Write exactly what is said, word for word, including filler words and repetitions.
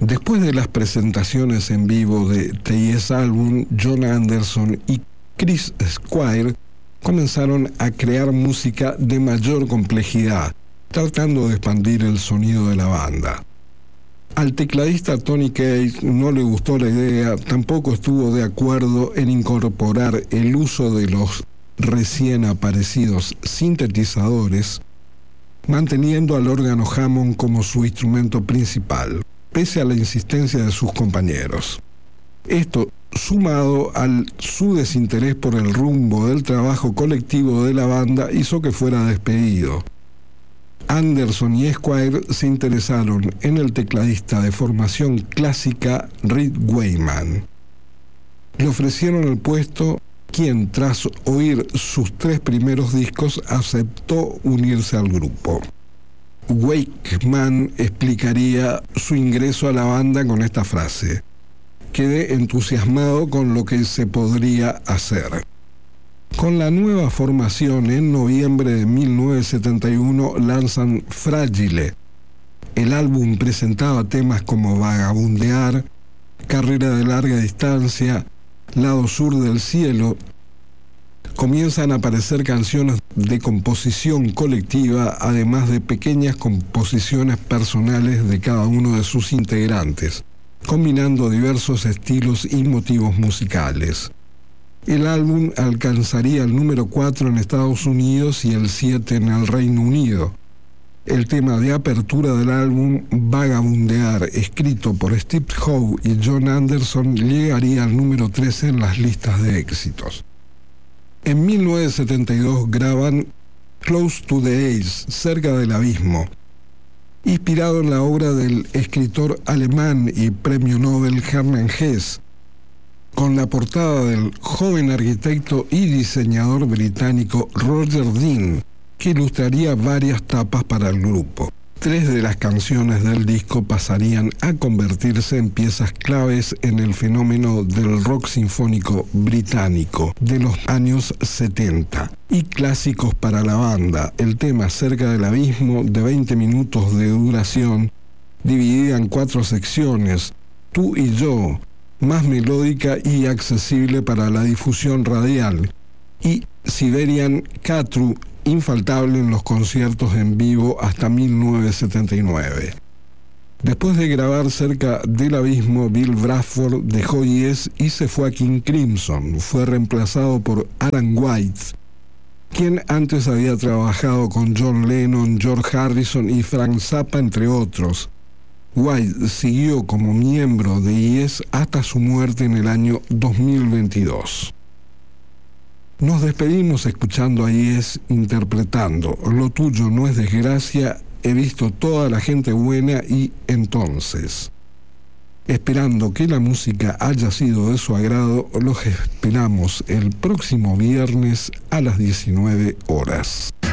Después de las presentaciones en vivo de The Yes Album, Jon Anderson y Chris Squire comenzaron a crear música de mayor complejidad, tratando de expandir el sonido de la banda. Al tecladista Tony Case no le gustó la idea, tampoco estuvo de acuerdo en incorporar el uso de los recién aparecidos sintetizadores, manteniendo al órgano Hammond como su instrumento principal, pese a la insistencia de sus compañeros. Esto, sumado al su desinterés por el rumbo del trabajo colectivo de la banda, hizo que fuera despedido. Anderson y Squire se interesaron en el tecladista de formación clásica Reed Wyman. Le ofrecieron el puesto, quien tras oír sus tres primeros discos aceptó unirse al grupo. Wakeman explicaría su ingreso a la banda con esta frase: quedé entusiasmado con lo que se podría hacer. Con la nueva formación, en noviembre de mil novecientos setenta y uno lanzan Fragile. El álbum presentaba temas como Vagabundear, Carrera de larga distancia, Lado sur del cielo. Comienzan a aparecer canciones de composición colectiva, además de pequeñas composiciones personales de cada uno de sus integrantes, combinando diversos estilos y motivos musicales. El álbum alcanzaría el número cuatro en Estados Unidos y el siete en el Reino Unido. El tema de apertura del álbum, Vagabundear, escrito por Steve Howe y Jon Anderson, llegaría al número trece en las listas de éxitos. En mil novecientos setenta y dos graban Close to the Ace, cerca del abismo, inspirado en la obra del escritor alemán y premio Nobel Hermann Hesse, con la portada del joven arquitecto y diseñador británico Roger Dean, que ilustraría varias tapas para el grupo. Tres de las canciones del disco pasarían a convertirse en piezas claves en el fenómeno del rock sinfónico británico de los años setenta y clásicos para la banda. El tema Cerca del abismo, de veinte minutos de duración, dividida en cuatro secciones, Tú y yo, más melódica y accesible para la difusión radial, y Siberian Catru, infaltable en los conciertos en vivo hasta mil novecientos setenta y nueve. Después de grabar Cerca del abismo, Bill Bruford dejó Yes y se fue a King Crimson. Fue reemplazado por Alan White, quien antes había trabajado con John Lennon, George Harrison y Frank Zappa, entre otros. White siguió como miembro de Yes hasta su muerte en el año dos mil veintidós. Nos despedimos escuchando a Yes interpretando Lo tuyo no es desgracia, he visto toda la gente buena y entonces. Esperando que la música haya sido de su agrado, los esperamos el próximo viernes a las diecinueve horas.